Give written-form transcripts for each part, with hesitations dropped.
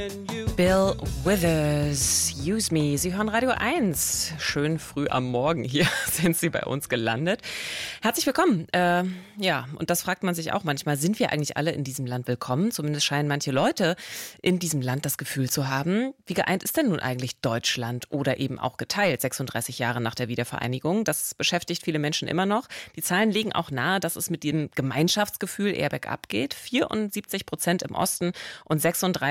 Bill Withers, Use Me. Sie hören Radio 1. Schön früh am Morgen hier sind Sie bei uns gelandet. Herzlich willkommen. Und das fragt man sich auch manchmal. Sind wir eigentlich alle in diesem Land willkommen? Zumindest scheinen manche Leute in diesem Land das Gefühl zu haben. Wie geeint ist denn nun eigentlich Deutschland oder eben auch geteilt, 36 Jahre nach der Wiedervereinigung? Das beschäftigt viele Menschen immer noch. Die Zahlen legen auch nahe, dass es mit dem Gemeinschaftsgefühl eher bergab geht. 74% im Osten und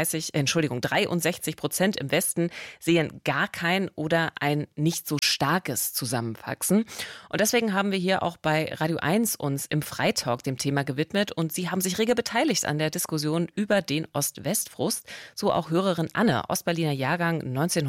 63% im Westen sehen gar kein oder ein nicht so starkes Zusammenwachsen. Und deswegen haben wir hier auch bei Radio 1 uns im Freitalk dem Thema gewidmet und Sie haben sich rege beteiligt an der Diskussion über den Ost-West-Frust. So auch Hörerin Anne, Ostberliner Jahrgang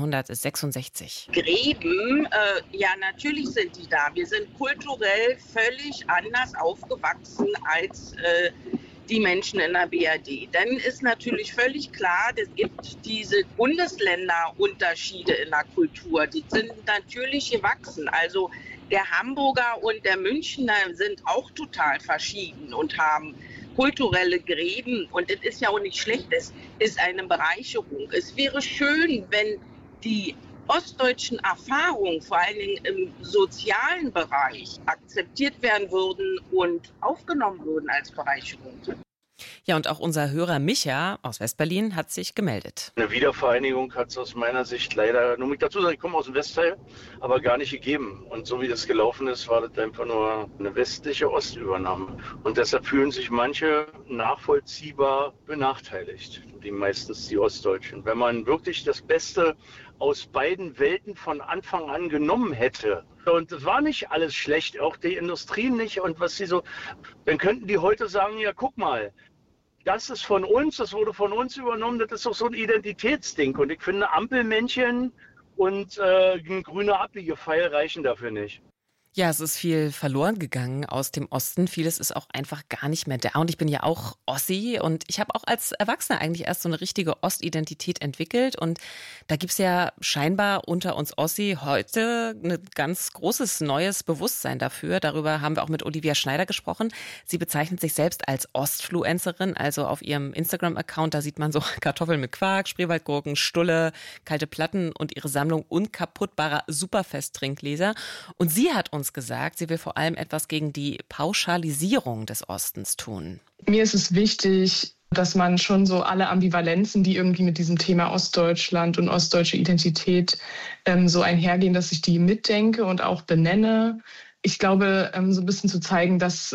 1966. Gräben, ja natürlich sind die da. Wir sind kulturell völlig anders aufgewachsen als die Menschen in der BRD. Dann ist natürlich völlig klar, es gibt diese Bundesländerunterschiede in der Kultur. Die sind natürlich gewachsen. Also der Hamburger und der Münchner sind auch total verschieden und haben kulturelle Gräben. Und es ist ja auch nicht schlecht, es ist eine Bereicherung. Es wäre schön, wenn die ostdeutschen Erfahrungen, vor allen Dingen im sozialen Bereich, akzeptiert werden würden und aufgenommen würden als Bereicherung. Ja, und auch unser Hörer Micha aus Westberlin hat sich gemeldet. Eine Wiedervereinigung hat es aus meiner Sicht leider, nur mit dazu sagen, ich komme aus dem Westteil, aber gar nicht gegeben. Und so wie das gelaufen ist, war das einfach nur eine westliche Ostübernahme. Und deshalb fühlen sich manche nachvollziehbar benachteiligt, die meistens die Ostdeutschen. Wenn man wirklich das Beste aus beiden Welten von Anfang an genommen hätte, und es war nicht alles schlecht, auch die Industrie nicht und was sie so, dann könnten die heute sagen, ja guck mal, das ist von uns, das wurde von uns übernommen, das ist doch so ein Identitätsding. Und ich finde, Ampelmännchen und ein grüner Abbiegepfeil reichen dafür nicht. Ja, es ist viel verloren gegangen aus dem Osten. Vieles ist auch einfach gar nicht mehr da. Und ich bin ja auch Ossi und ich habe auch als Erwachsener eigentlich erst so eine richtige Ostidentität entwickelt. Und da gibt's ja scheinbar unter uns Ossi heute ein ganz großes neues Bewusstsein dafür. Darüber haben wir auch mit Olivia Schneider gesprochen. Sie bezeichnet sich selbst als Ostfluencerin. Also auf ihrem Instagram-Account, da sieht man so Kartoffeln mit Quark, Spreewaldgurken, Stulle, kalte Platten und ihre Sammlung unkaputtbarer Superfest-Trinkgläser. Und sie hat uns gesagt, sie will vor allem etwas gegen die Pauschalisierung des Ostens tun. Mir ist es wichtig, dass man schon so alle Ambivalenzen, die irgendwie mit diesem Thema Ostdeutschland und ostdeutsche Identität so einhergehen, dass ich die mitdenke und auch benenne. Ich glaube, so ein bisschen zu zeigen, dass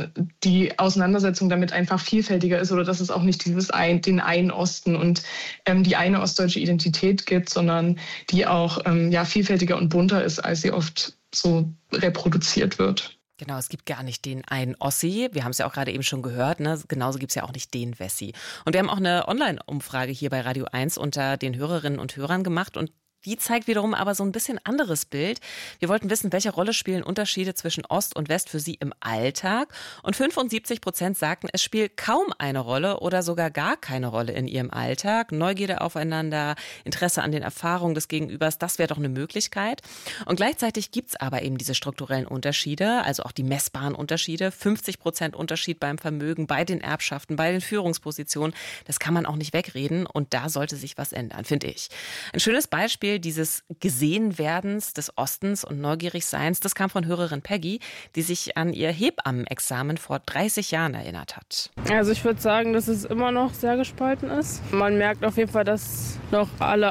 die Auseinandersetzung damit einfach vielfältiger ist oder dass es auch nicht den einen Osten und die eine ostdeutsche Identität gibt, sondern die auch vielfältiger und bunter ist, als sie oft so reproduziert wird. Genau, es gibt gar nicht den einen Ossi. Wir haben es ja auch gerade eben schon gehört, ne? Genauso gibt es ja auch nicht den Wessi. Und wir haben auch eine Online-Umfrage hier bei Radio 1 unter den Hörerinnen und Hörern gemacht und die zeigt wiederum aber so ein bisschen anderes Bild. Wir wollten wissen, welche Rolle spielen Unterschiede zwischen Ost und West für Sie im Alltag? Und 75% sagten, es spielt kaum eine Rolle oder sogar gar keine Rolle in ihrem Alltag. Neugierde aufeinander, Interesse an den Erfahrungen des Gegenübers, das wäre doch eine Möglichkeit. Und gleichzeitig gibt's aber eben diese strukturellen Unterschiede, also auch die messbaren Unterschiede. 50% Unterschied beim Vermögen, bei den Erbschaften, bei den Führungspositionen. Das kann man auch nicht wegreden und da sollte sich was ändern, finde ich. Ein schönes Beispiel dieses Gesehenwerdens des Ostens und Neugierigseins, das kam von Hörerin Peggy, die sich an ihr Hebammenexamen vor 30 Jahren erinnert hat. Also ich würde sagen, dass es immer noch sehr gespalten ist. Man merkt auf jeden Fall, dass noch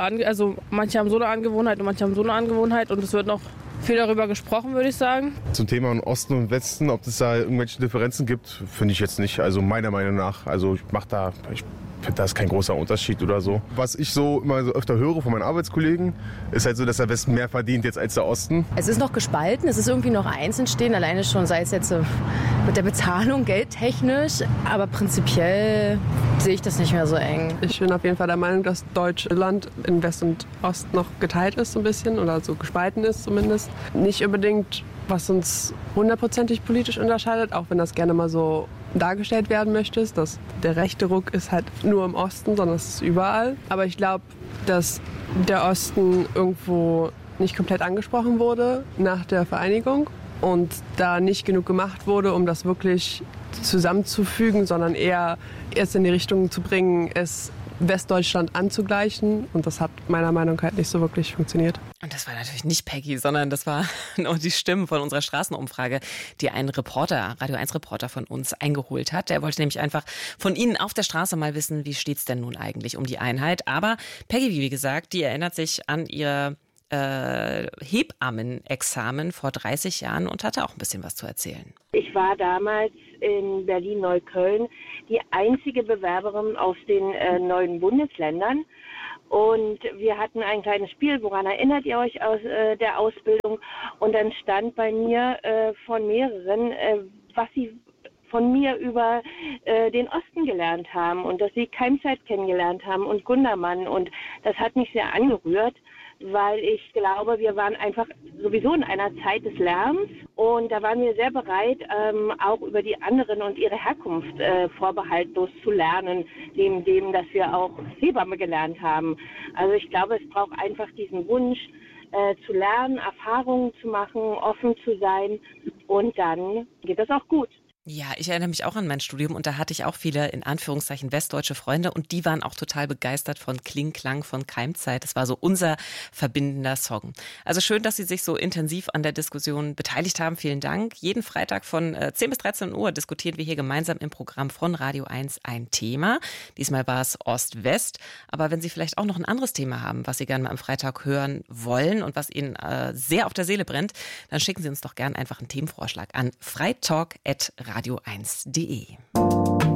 manche haben so eine Angewohnheit und manche haben so eine Angewohnheit und es wird noch viel darüber gesprochen, würde ich sagen. Zum Thema Osten und Westen, ob es da irgendwelche Differenzen gibt, finde ich jetzt nicht. Also meiner Meinung nach. Also ich finde, da ist kein großer Unterschied oder so. Was ich so immer so öfter höre von meinen Arbeitskollegen, ist halt so, dass der Westen mehr verdient jetzt als der Osten. Es ist noch gespalten, es ist irgendwie noch einzeln stehen, alleine schon, sei es jetzt mit der Bezahlung, geldtechnisch. Aber prinzipiell sehe ich das nicht mehr so eng. Ich bin auf jeden Fall der Meinung, dass Deutschland in West und Ost noch geteilt ist so ein bisschen oder so gespalten ist zumindest. Nicht unbedingt, was uns hundertprozentig politisch unterscheidet, auch wenn das gerne mal so dargestellt werden möchte, dass der rechte Ruck ist halt nur im Osten, sondern es ist überall. Aber ich glaube, dass der Osten irgendwo nicht komplett angesprochen wurde nach der Vereinigung und da nicht genug gemacht wurde, um das wirklich zusammenzufügen, sondern eher erst in die Richtung zu bringen, es Westdeutschland anzugleichen. Und das hat meiner Meinung nach nicht so wirklich funktioniert. Und das war natürlich nicht Peggy, sondern das war nur die Stimmen von unserer Straßenumfrage, die ein Reporter, Radio 1 Reporter von uns eingeholt hat. Der wollte nämlich einfach von Ihnen auf der Straße mal wissen, wie steht's denn nun eigentlich um die Einheit. Aber Peggy, wie gesagt, die erinnert sich an ihr Hebammenexamen vor 30 Jahren und hatte auch ein bisschen was zu erzählen. Ich war damals in Berlin-Neukölln die einzige Bewerberin aus den 9 Bundesländern. Und wir hatten ein kleines Spiel, woran erinnert ihr euch aus der Ausbildung? Und dann stand bei mir von mehreren, was sie von mir über den Osten gelernt haben und dass sie Keimzeit kennengelernt haben und Gundermann. Und das hat mich sehr angerührt, weil ich glaube, wir waren einfach sowieso in einer Zeit des Lärms und da waren wir sehr bereit, auch über die anderen und ihre Herkunft vorbehaltlos zu lernen, dem, dass wir auch Hebamme gelernt haben. Also ich glaube, es braucht einfach diesen Wunsch zu lernen, Erfahrungen zu machen, offen zu sein und dann geht das auch gut. Ja, ich erinnere mich auch an mein Studium und da hatte ich auch viele, in Anführungszeichen, westdeutsche Freunde und die waren auch total begeistert von Kling-Klang von Keimzeit. Das war so unser verbindender Song. Also schön, dass Sie sich so intensiv an der Diskussion beteiligt haben. Vielen Dank. Jeden Freitag von 10 bis 13 Uhr diskutieren wir hier gemeinsam im Programm von Radio 1 ein Thema. Diesmal war es Ost-West. Aber wenn Sie vielleicht auch noch ein anderes Thema haben, was Sie gerne mal am Freitag hören wollen und was Ihnen sehr auf der Seele brennt, dann schicken Sie uns doch gerne einfach einen Themenvorschlag an freitalk@radio1.de.